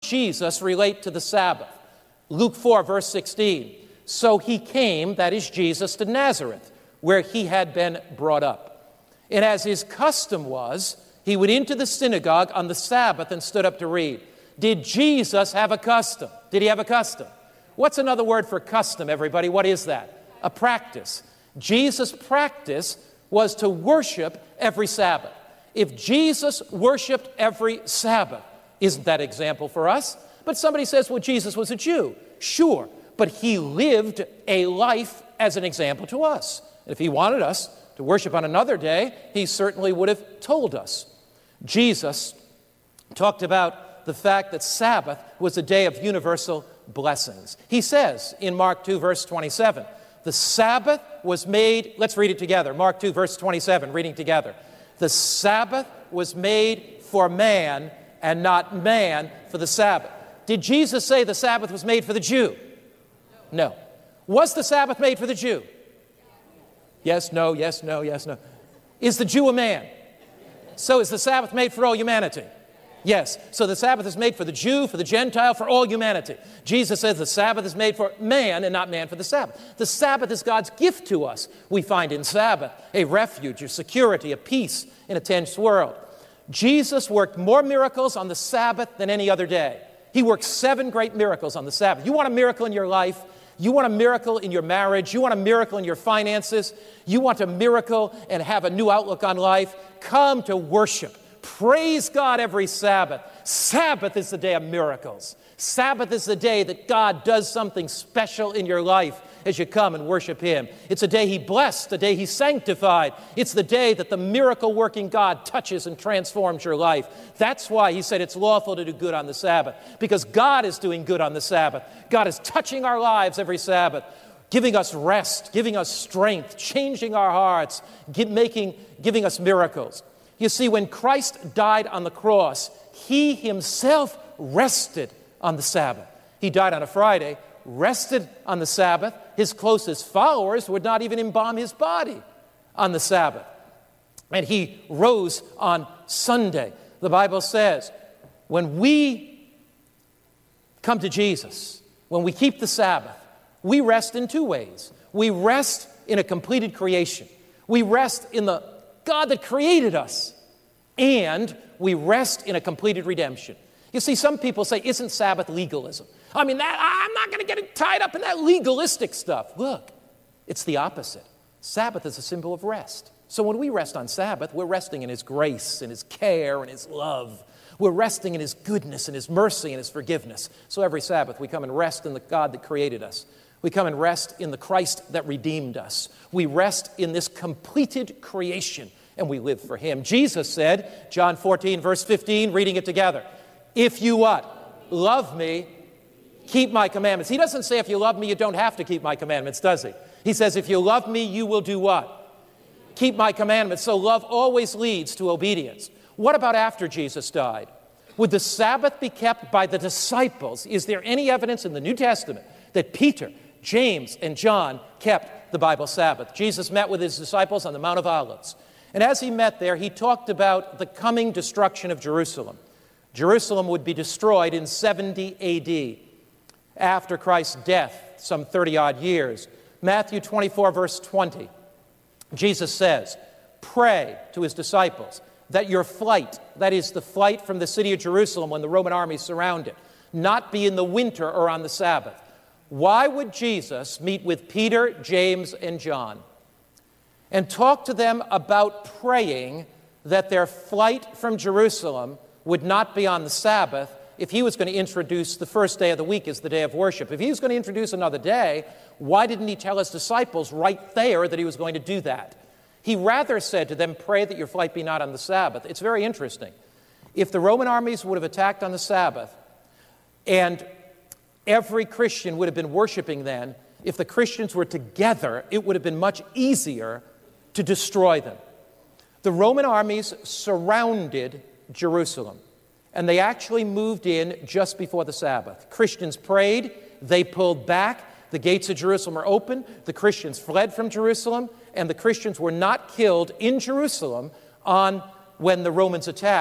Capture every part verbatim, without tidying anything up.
Jesus relate to the Sabbath? Luke four, verse sixteen. So he came, that is Jesus, to Nazareth, where he had been brought up. And as his custom was, he went into the synagogue on the Sabbath and stood up to read. Did Jesus have a custom? Did he have a custom? What's another word for custom, everybody? What is that? A practice. Jesus' practice was to worship every Sabbath. If Jesus worshiped every Sabbath, isn't that example for us? But somebody says, well, Jesus was a Jew. Sure, but he lived a life as an example to us. If he wanted us to worship on another day, he certainly would have told us. Jesus talked about the fact that Sabbath was a day of universal blessings. He says in Mark two, verse twenty-seven, the Sabbath was made, let's read it together. Mark two, verse twenty-seven, reading together. The Sabbath was made for man and not man for the Sabbath. Did Jesus say the Sabbath was made for the Jew? No. Was the Sabbath made for the Jew? Yes, no, yes, no, yes, no. Is the Jew a man? So is the Sabbath made for all humanity? Yes. So the Sabbath is made for the Jew, for the Gentile, for all humanity. Jesus says the Sabbath is made for man and not man for the Sabbath. The Sabbath is God's gift to us. We find in Sabbath a refuge, a security, a peace in a tense world. Jesus worked more miracles on the Sabbath than any other day. He worked seven great miracles on the Sabbath. You want a miracle in your life? You want a miracle in your marriage? You want a miracle in your finances? You want a miracle and have a new outlook on life? Come to worship. Praise God every Sabbath. Sabbath is the day of miracles. Sabbath is the day that God does something special in your life as you come and worship Him. It's a day He blessed, the day He sanctified. It's the day that the miracle-working God touches and transforms your life. That's why He said it's lawful to do good on the Sabbath, because God is doing good on the Sabbath. God is touching our lives every Sabbath, giving us rest, giving us strength, changing our hearts, give, making, giving us miracles. You see, when Christ died on the cross, He Himself rested on the Sabbath. He died on a Friday, rested on the Sabbath. His closest followers would not even embalm His body on the Sabbath. And He rose on Sunday. The Bible says, when we come to Jesus, when we keep the Sabbath, we rest in two ways. We rest in a completed creation. We rest in the God that created us. And we rest in a completed redemption. You see, some people say, isn't Sabbath legalism? I mean, that, I'm not going to get tied up in that legalistic stuff. Look, it's the opposite. Sabbath is a symbol of rest. So when we rest on Sabbath, we're resting in His grace and His care and His love. We're resting in His goodness and His mercy and His forgiveness. So every Sabbath, we come and rest in the God that created us. We come and rest in the Christ that redeemed us. We rest in this completed creation, and we live for Him. Jesus said, John fourteen, verse fifteen, reading it together, if you what? Love me, keep my commandments. He doesn't say if you love me, you don't have to keep my commandments, does He? He says if you love me, you will do what? Keep my commandments. So love always leads to obedience. What about after Jesus died? Would the Sabbath be kept by the disciples? Is there any evidence in the New Testament that Peter, James, and John kept the Bible Sabbath? Jesus met with His disciples on the Mount of Olives. And as He met there, He talked about the coming destruction of Jerusalem. Jerusalem would be destroyed in seventy A D after Christ's death, some thirty-odd years. Matthew twenty-four, verse twenty, Jesus says, pray to His disciples that your flight, that is the flight from the city of Jerusalem when the Roman army surround it, not be in the winter or on the Sabbath. Why would Jesus meet with Peter, James, and John and talk to them about praying that their flight from Jerusalem would not be on the Sabbath if He was going to introduce the first day of the week as the day of worship? If He was going to introduce another day, why didn't He tell His disciples right there that He was going to do that? He rather said to them, pray that your flight be not on the Sabbath. It's very interesting. If the Roman armies would have attacked on the Sabbath and every Christian would have been worshiping then, if the Christians were together, it would have been much easier to destroy them. The Roman armies surrounded Jerusalem, and they actually moved in just before the Sabbath. Christians prayed, they pulled back, the gates of Jerusalem are open, the Christians fled from Jerusalem, and the Christians were not killed in Jerusalem on when the Romans attacked.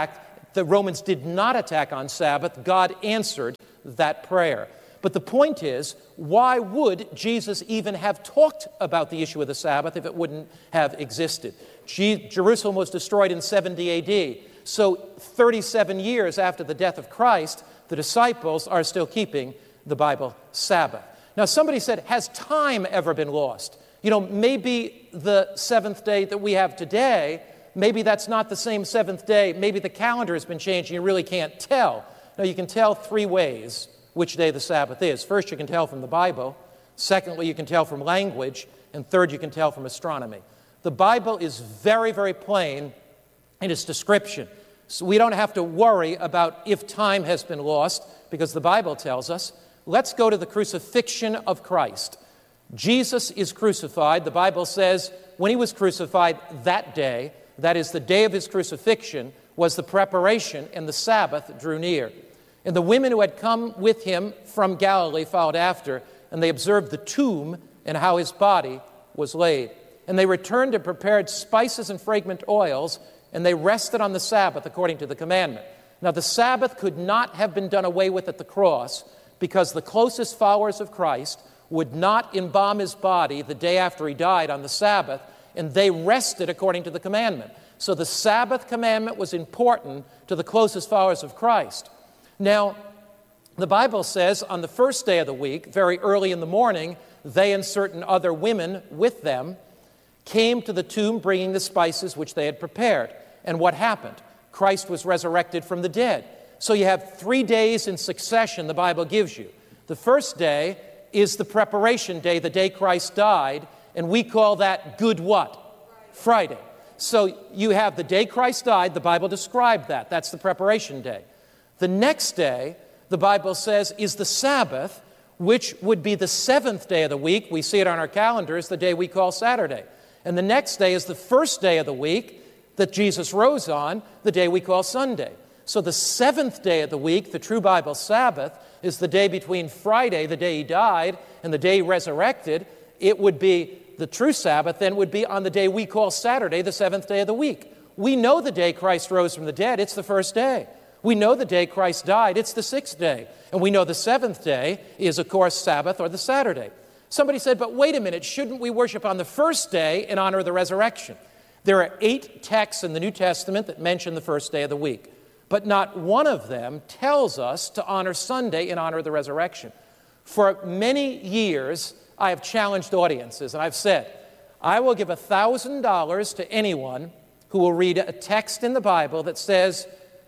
The Romans did not attack on Sabbath. God answered that prayer. But the point is, why would Jesus even have talked about the issue of the Sabbath if it wouldn't have existed? G- Jerusalem was destroyed in seventy A D. So thirty-seven years after the death of Christ, the disciples are still keeping the Bible Sabbath. Now, somebody said, has time ever been lost? You know, maybe the seventh day that we have today, maybe that's not the same seventh day. Maybe the calendar has been changed and you really can't tell. No, you can tell three ways which day the Sabbath is. First, you can tell from the Bible. Secondly, you can tell from language. And third, you can tell from astronomy. The Bible is very, very plain in its description. So we don't have to worry about if time has been lost because the Bible tells us. Let's go to the crucifixion of Christ. Jesus is crucified. The Bible says when he was crucified that day, that is the day of his crucifixion, was the preparation and the Sabbath drew near. And the women who had come with him from Galilee followed after, and they observed the tomb and how his body was laid. And they returned and prepared spices and fragrant oils, and they rested on the Sabbath according to the commandment. Now the Sabbath could not have been done away with at the cross because the closest followers of Christ would not embalm his body the day after he died on the Sabbath, and they rested according to the commandment. So the Sabbath commandment was important to the closest followers of Christ. Now, the Bible says on the first day of the week, very early in the morning, they and certain other women with them came to the tomb bringing the spices which they had prepared. And what happened? Christ was resurrected from the dead. So you have three days in succession the Bible gives you. The first day is the preparation day, the day Christ died, and we call that Good what? Friday. So you have the day Christ died, the Bible described that. That's the preparation day. The next day, the Bible says, is the Sabbath, which would be the seventh day of the week. We see it on our calendars, the day we call Saturday. And the next day is the first day of the week that Jesus rose on, the day we call Sunday. So the seventh day of the week, the true Bible Sabbath, is the day between Friday, the day he died, and the day he resurrected. It would be the true Sabbath, then would be on the day we call Saturday, the seventh day of the week. We know the day Christ rose from the dead, it's the first day. We know the day Christ died, it's the sixth day. And we know the seventh day is, of course, Sabbath or the Saturday. Somebody said, but wait a minute, shouldn't we worship on the first day in honor of the resurrection? There are eight texts in the New Testament that mention the first day of the week, but not one of them tells us to honor Sunday in honor of the resurrection. For many years, I have challenged audiences, and I've said, I will give one thousand dollars to anyone who will read a text in the Bible that says,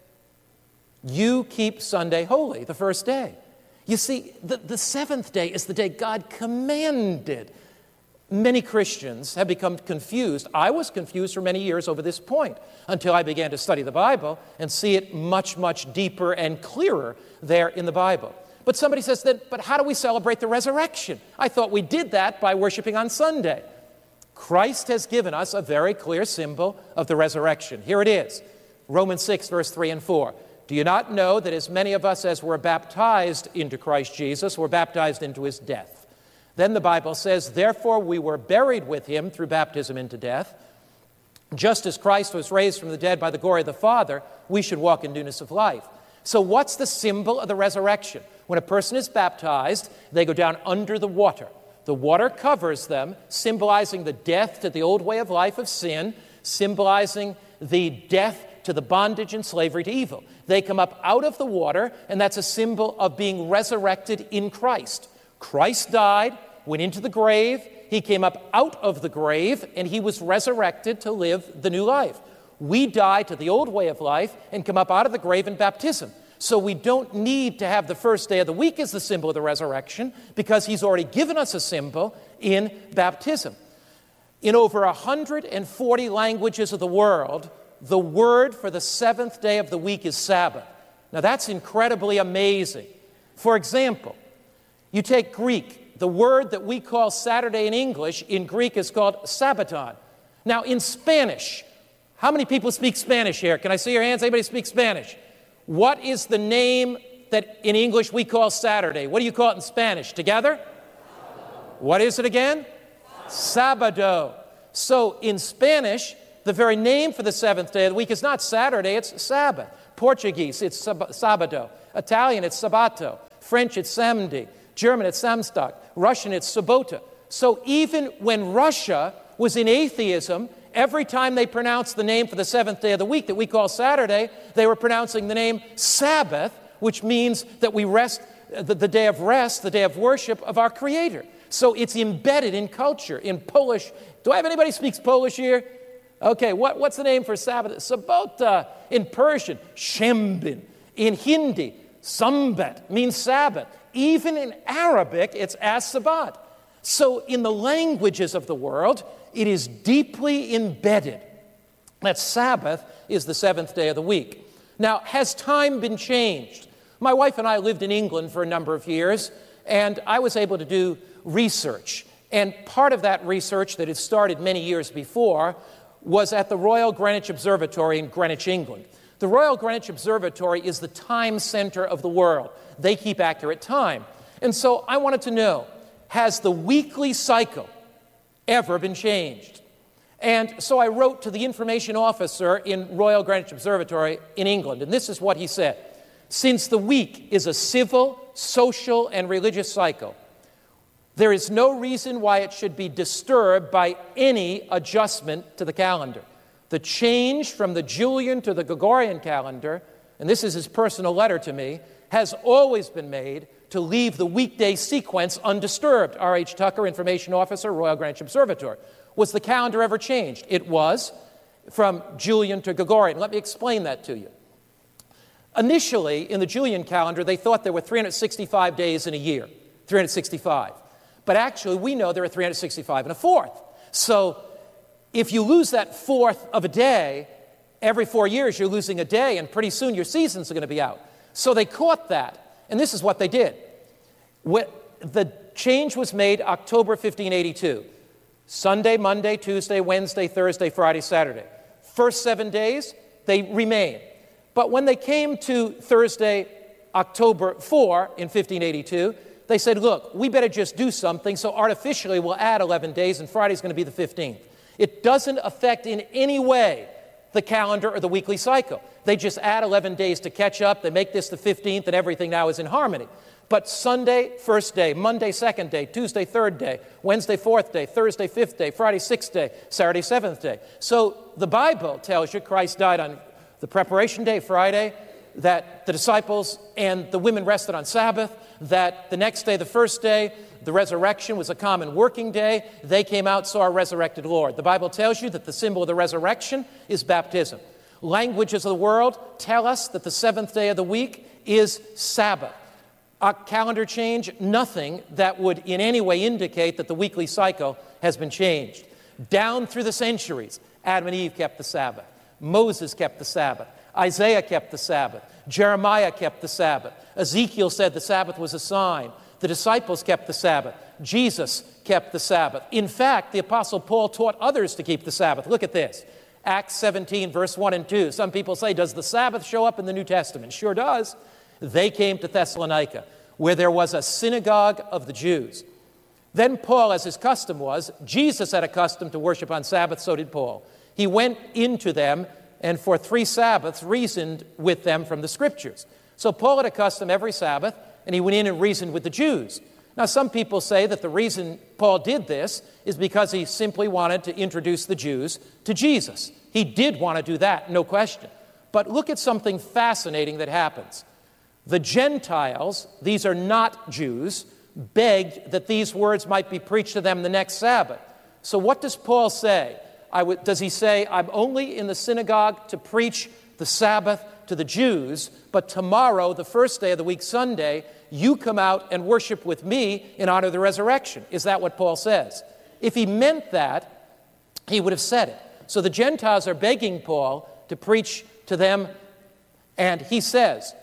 you keep Sunday holy, the first day. You see, the, the seventh day is the day God commanded. Many Christians have become confused. I was confused for many years over this point until I began to study the Bible and see it much, much deeper and clearer there in the Bible. But somebody says, that, but how do we celebrate the resurrection? I thought we did that by worshiping on Sunday. Christ has given us a very clear symbol of the resurrection. Here it is, Romans six, verse three and four. Do you not know that as many of us as were baptized into Christ Jesus were baptized into his death? Then the Bible says, therefore we were buried with him through baptism into death. Just as Christ was raised from the dead by the glory of the Father, we should walk in newness of life. So what's the symbol of the resurrection? When a person is baptized, they go down under the water. The water covers them, symbolizing the death to the old way of life of sin, symbolizing the death to the bondage and slavery to evil. They come up out of the water, and that's a symbol of being resurrected in Christ. Christ died, went into the grave, he came up out of the grave, and he was resurrected to live the new life. We die to the old way of life and come up out of the grave in baptism. So we don't need to have the first day of the week as the symbol of the resurrection because he's already given us a symbol in baptism. In over one hundred forty languages of the world, the word for the seventh day of the week is Sabbath. Now that's incredibly amazing. For example, you take Greek. The word that we call Saturday in English, in Greek is called Sabbaton. Now in Spanish, how many people speak Spanish here? Can I see your hands? Anybody speak Spanish? What is the name that in English we call Saturday? What do you call it in Spanish? Together? What is it again? Sabado. So in Spanish, the very name for the seventh day of the week is not Saturday, it's Sabbath. Portuguese, it's sab- sábado. Italian, it's sabato. French, it's samedi. German, it's Samstag. Russian, it's sobota. So even when Russia was in atheism, every time they pronounced the name for the seventh day of the week that we call Saturday, they were pronouncing the name Sabbath, which means that we rest, the, the day of rest, the day of worship of our Creator. So it's embedded in culture, in Polish. Do I have anybody who speaks Polish here? Okay, what, what's the name for Sabbath? Sobota. In Persian, Shembin. In Hindi, Sambat means Sabbath. Even in Arabic, it's as Sabbat. So in the languages of the world, it is deeply embedded that Sabbath is the seventh day of the week. Now, has time been changed? My wife and I lived in England for a number of years, and I was able to do research. And part of that research that had started many years before was at the Royal Greenwich Observatory in Greenwich, England. The Royal Greenwich Observatory is the time center of the world. They keep accurate time. And so I wanted to know, has the weekly cycle ever been changed? And so I wrote to the information officer in Royal Greenwich Observatory in England, and this is what he said. Since the week is a civil, social, and religious cycle, there is no reason why it should be disturbed by any adjustment to the calendar. The change from the Julian to the Gregorian calendar, and this is his personal letter to me, has always been made to leave the weekday sequence undisturbed. R H Tucker, Information Officer, Royal Greenwich Observatory. Was the calendar ever changed? It was, from Julian to Gregorian. Let me explain that to you. Initially, in the Julian calendar, they thought there were three hundred sixty-five days in a year, three hundred sixty-five. But actually, we know there are three hundred sixty-five and a fourth. So if you lose that fourth of a day, every four years you're losing a day, and pretty soon your seasons are going to be out. So they caught that, and this is what they did. The change was made October fifteen eighty-two. Sunday, Monday, Tuesday, Wednesday, Thursday, Friday, Saturday. First seven days, they remain. But when they came to Thursday, October fourth in fifteen eighty-two, they said, look, we better just do something, so artificially we'll add eleven days, and Friday's going to be the fifteenth. It doesn't affect in any way the calendar or the weekly cycle. They just add eleven days to catch up. They make this the fifteenth, and everything now is in harmony. But Sunday, first day, Monday, second day, Tuesday, third day, Wednesday, fourth day, Thursday, fifth day, Friday, sixth day, Saturday, seventh day. So the Bible tells you Christ died on the preparation day, Friday, that the disciples and the women rested on Sabbath, that the next day, the first day, the resurrection was a common working day. They came out, saw our resurrected Lord. The Bible tells you that the symbol of the resurrection is baptism. Languages of the world tell us that the seventh day of the week is Sabbath. A calendar change, nothing that would in any way indicate that the weekly cycle has been changed. Down through the centuries, Adam and Eve kept the Sabbath. Moses kept the Sabbath. Isaiah kept the Sabbath. Jeremiah kept the Sabbath. Ezekiel said the Sabbath was a sign. The disciples kept the Sabbath. Jesus kept the Sabbath. In fact, the Apostle Paul taught others to keep the Sabbath. Look at this. Acts seventeen, verse one and two. Some people say, does the Sabbath show up in the New Testament? Sure does. They came to Thessalonica, where there was a synagogue of the Jews. Then Paul, as his custom was, Jesus had a custom to worship on Sabbath, so did Paul. He went into them and for three Sabbaths reasoned with them from the Scriptures. So Paul had a custom every Sabbath, and he went in and reasoned with the Jews. Now, some people say that the reason Paul did this is because he simply wanted to introduce the Jews to Jesus. He did want to do that, no question. But look at something fascinating that happens. The Gentiles, these are not Jews, begged that these words might be preached to them the next Sabbath. So what does Paul say? I w- does he say, I'm only in the synagogue to preach the Sabbath to the Jews, but tomorrow, the first day of the week, Sunday, you come out and worship with me in honor of the resurrection? Is that what Paul says? If he meant that, he would have said it. So the Gentiles are begging Paul to preach to them, and he says,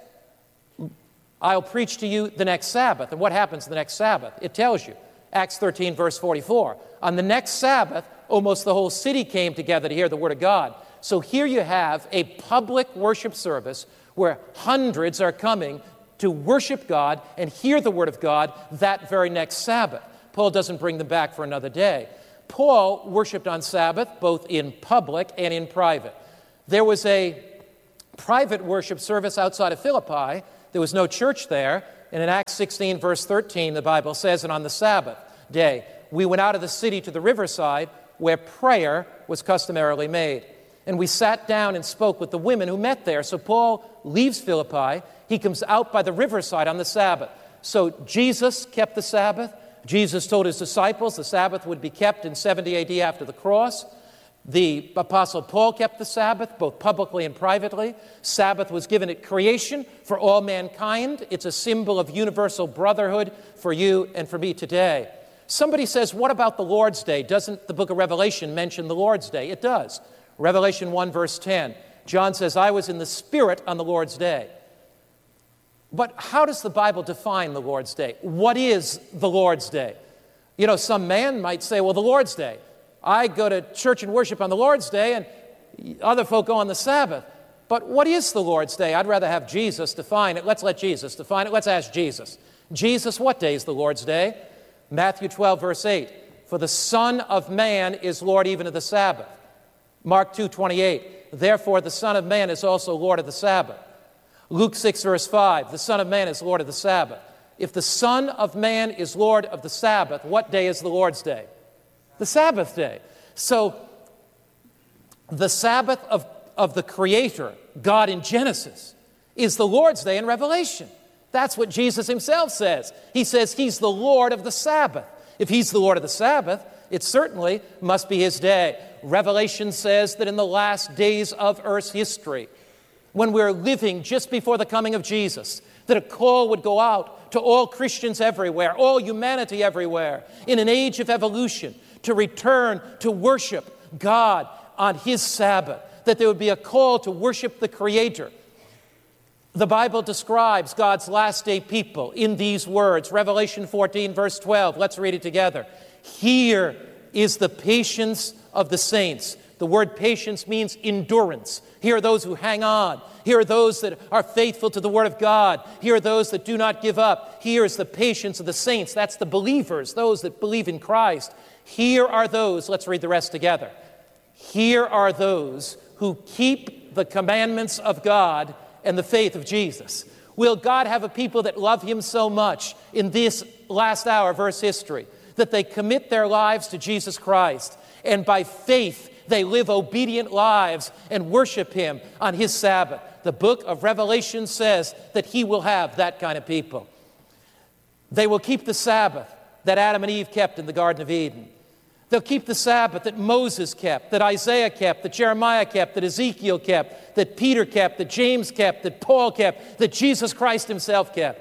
I'll preach to you the next Sabbath. And what happens the next Sabbath? It tells you. Acts thirteen, verse forty-four. On the next Sabbath, almost the whole city came together to hear the word of God. So here you have a public worship service where hundreds are coming to worship God and hear the word of God that very next Sabbath. Paul doesn't bring them back for another day. Paul worshiped on Sabbath both in public and in private. There was a private worship service outside of Philippi. There was no church there. And in Acts sixteen, verse thirteen, the Bible says, and on the Sabbath day, we went out of the city to the riverside where prayer was customarily made. And we sat down and spoke with the women who met there. So Paul leaves Philippi. He comes out by the riverside on the Sabbath. So Jesus kept the Sabbath. Jesus told his disciples the Sabbath would be kept in seventy A D after the cross. The Apostle Paul kept the Sabbath, both publicly and privately. Sabbath was given at creation for all mankind. It's a symbol of universal brotherhood for you and for me today. Somebody says, what about the Lord's Day? Doesn't the book of Revelation mention the Lord's Day? It does. Revelation one, verse ten. John says, I was in the Spirit on the Lord's Day. But how does the Bible define the Lord's Day? What is the Lord's Day? You know, some man might say, well, the Lord's Day. I go to church and worship on the Lord's Day, and other folk go on the Sabbath. But what is the Lord's Day? I'd rather have Jesus define it. Let's let Jesus define it. Let's ask Jesus. Jesus, what day is the Lord's Day? Matthew twelve, verse eight. For the Son of Man is Lord even of the Sabbath. Mark two, twenty-eight. Therefore the Son of Man is also Lord of the Sabbath. Luke six, verse five. The Son of Man is Lord of the Sabbath. If the Son of Man is Lord of the Sabbath, what day is the Lord's Day? The Sabbath day. So the Sabbath of, of the Creator, God in Genesis, is the Lord's Day in Revelation. That's what Jesus himself says. He says he's the Lord of the Sabbath. If he's the Lord of the Sabbath, it certainly must be his day. Revelation says that in the last days of Earth's history, when we're living just before the coming of Jesus, that a call would go out to all Christians everywhere, all humanity everywhere, in an age of evolution, to return to worship God on his Sabbath, that there would be a call to worship the Creator. The Bible describes God's last day people in these words. Revelation fourteen, verse twelve. Let's read it together. Here is the patience of the saints. The word patience means endurance. Here are those who hang on. Here are those that are faithful to the Word of God. Here are those that do not give up. Here is the patience of the saints. That's the believers, those that believe in Christ. Here are those, let's read the rest together. Here are those who keep the commandments of God and the faith of Jesus. Will God have a people that love him so much in this last hour of Earth's history that they commit their lives to Jesus Christ, and by faith they live obedient lives and worship him on his Sabbath? The book of Revelation says that he will have that kind of people. They will keep the Sabbath that Adam and Eve kept in the Garden of Eden. They'll keep the Sabbath that Moses kept, that Isaiah kept, that Jeremiah kept, that Ezekiel kept, that Peter kept, that James kept, that Paul kept, that Jesus Christ himself kept.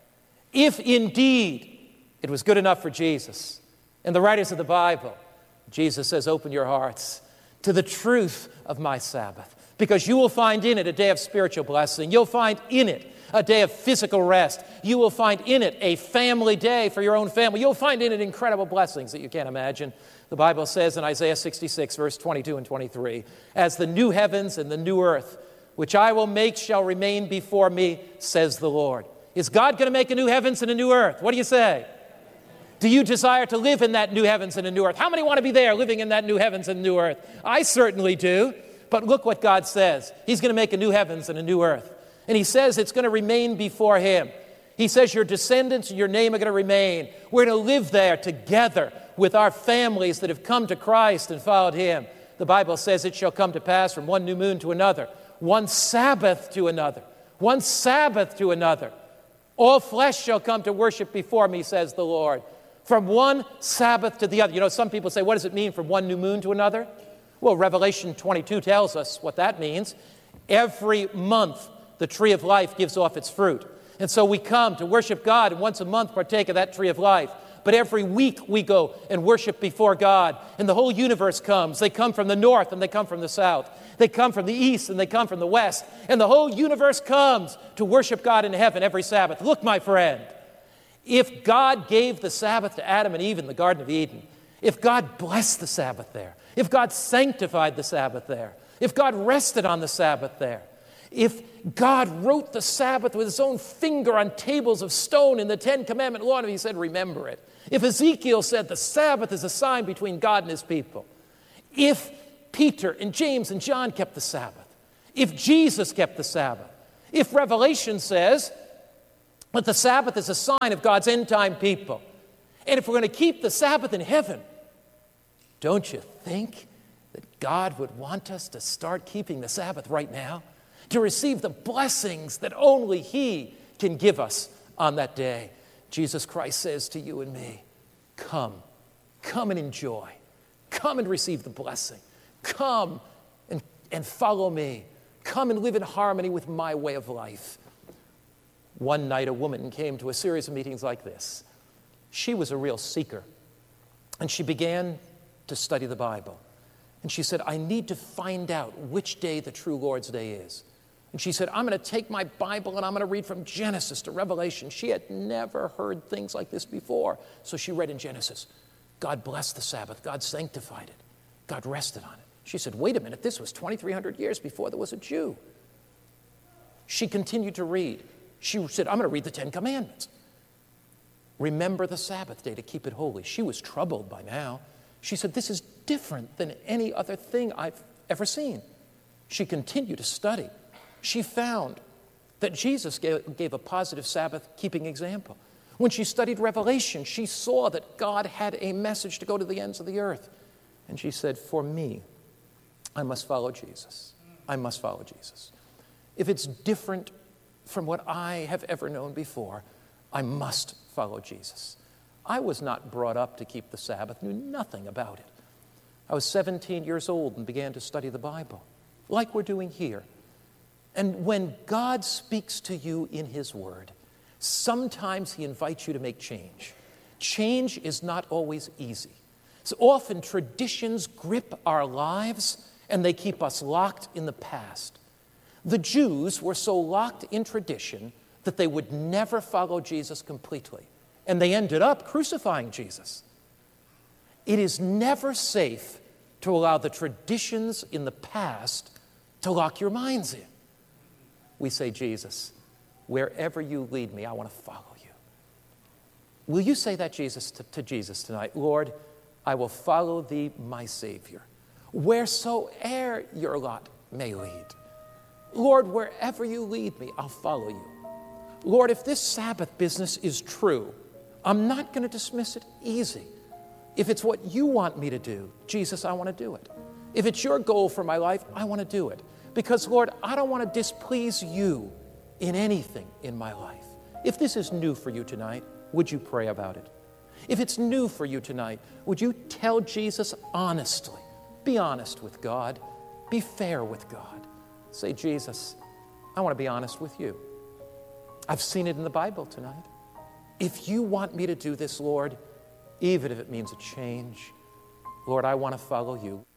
If indeed it was good enough for Jesus and the writers of the Bible, Jesus says, open your hearts to the truth of my Sabbath, because you will find in it a day of spiritual blessing. You'll find in it a day of physical rest. You will find in it a family day for your own family. You'll find in it incredible blessings that you can't imagine. The Bible says in Isaiah sixty-six, verse twenty-two and twenty-three, as the new heavens and the new earth, which I will make, shall remain before me, says the Lord. Is God going to make a new heavens and a new earth? What do you say? Do you desire to live in that new heavens and a new earth? How many want to be there living in that new heavens and new earth? I certainly do. But look what God says. He's going to make a new heavens and a new earth. And he says it's going to remain before him. He says your descendants and your name are going to remain. We're going to live there together with our families that have come to Christ and followed him. The Bible says it shall come to pass from one new moon to another, one Sabbath to another, one Sabbath to another. All flesh shall come to worship before me, says the Lord. From one Sabbath to the other. You know, some people say, what does it mean from one new moon to another? Well, Revelation twenty-two tells us what that means. Every month, the tree of life gives off its fruit. And so we come to worship God and once a month partake of that tree of life. But every week we go and worship before God, and the whole universe comes. They come from the north and they come from the south. They come from the east and they come from the west. And the whole universe comes to worship God in heaven every Sabbath. Look, my friend, if God gave the Sabbath to Adam and Eve in the Garden of Eden, if God blessed the Sabbath there, if God sanctified the Sabbath there, if God rested on the Sabbath there, if God wrote the Sabbath with his own finger on tables of stone in the Ten Commandment law, and he said, remember it. If Ezekiel said the Sabbath is a sign between God and his people, if Peter and James and John kept the Sabbath, if Jesus kept the Sabbath, if Revelation says that the Sabbath is a sign of God's end-time people, and if we're going to keep the Sabbath in heaven, don't you think that God would want us to start keeping the Sabbath right now, to receive the blessings that only He can give us on that day? Jesus Christ says to you and me, come, come and enjoy. Come and receive the blessing. Come and, and follow me. Come and live in harmony with my way of life. One night, a woman came to a series of meetings like this. She was a real seeker, and she began to study the Bible. And she said, I need to find out which day the true Lord's Day is. And she said, I'm going to take my Bible and I'm going to read from Genesis to Revelation. She had never heard things like this before. So she read in Genesis, God blessed the Sabbath. God sanctified it. God rested on it. She said, wait a minute, this was twenty-three hundred years before there was a Jew. She continued to read. She said, I'm going to read the Ten Commandments. Remember the Sabbath day to keep it holy. She was troubled by now. She said, this is different than any other thing I've ever seen. She continued to study. She found that Jesus gave, gave a positive Sabbath-keeping example. When she studied Revelation, she saw that God had a message to go to the ends of the earth. And she said, for me, I must follow Jesus. I must follow Jesus. If it's different from what I have ever known before, I must follow Jesus. I was not brought up to keep the Sabbath, knew nothing about it. I was seventeen years old and began to study the Bible, like we're doing here. And when God speaks to you in His Word, sometimes He invites you to make change. Change is not always easy. So often traditions grip our lives and they keep us locked in the past. The Jews were so locked in tradition that they would never follow Jesus completely. And they ended up crucifying Jesus. It is never safe to allow the traditions in the past to lock your minds in. We say, Jesus, wherever you lead me, I want to follow you. Will you say that, Jesus, to, to Jesus tonight? Lord, I will follow thee, my Savior, wheresoe'er your lot may lead. Lord, wherever you lead me, I'll follow you. Lord, if this Sabbath business is true, I'm not going to dismiss it easy. If it's what you want me to do, Jesus, I want to do it. If it's your goal for my life, I want to do it. Because, Lord, I don't want to displease you in anything in my life. If this is new for you tonight, would you pray about it? If it's new for you tonight, would you tell Jesus honestly? Be honest with God. Be fair with God. Say, Jesus, I want to be honest with you. I've seen it in the Bible tonight. If you want me to do this, Lord, even if it means a change, Lord, I want to follow you.